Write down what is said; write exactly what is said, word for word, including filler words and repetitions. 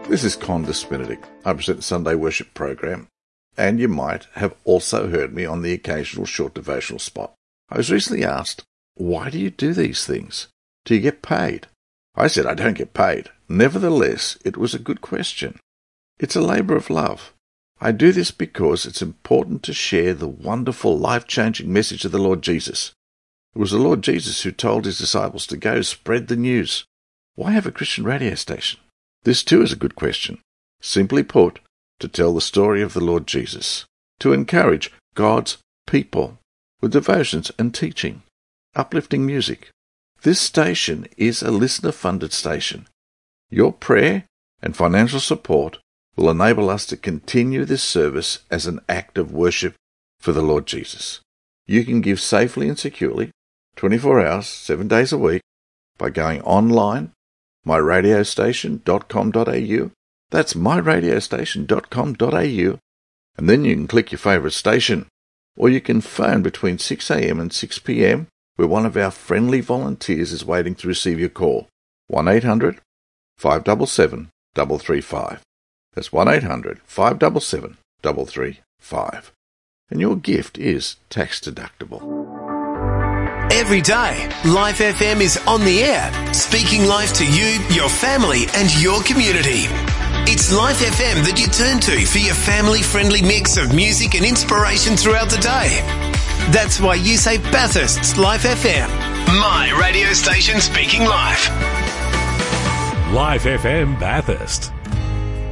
This is Condis Benedict. I present the Sunday Worship program, and you might have also heard me on the occasional short devotional spot. I was recently asked, why do you do these things? Do you get paid? I said I don't get paid. Nevertheless, it was a good question. It's a labour of love. I do this because it's important to share the wonderful, life-changing message of the Lord Jesus. It was the Lord Jesus who told his disciples to go spread the news. Why have a Christian radio station? This too is a good question. Simply put, to tell the story of the Lord Jesus, to encourage God's people with devotions and teaching, uplifting music. This station is a listener-funded station. Your prayer and financial support will enable us to continue this service as an act of worship for the Lord Jesus. You can give safely and securely, twenty-four hours, seven days a week, by going online, my radio station dot com dot a u. That's my radio station dot com dot a u. And then you can click your favourite station. Or you can phone between six a m and six p m, where one of our friendly volunteers is waiting to receive your call. one eight hundred, five seven seven, three three five. That's one eight hundred, five seven seven, three three five. And your gift is tax deductible. Every day, Life F M is on the air, speaking life to you, your family and your community. It's Life F M that you turn to for your family-friendly mix of music and inspiration throughout the day. That's why you say Bathurst's Life F M. My radio station speaking life. Life F M Bathurst.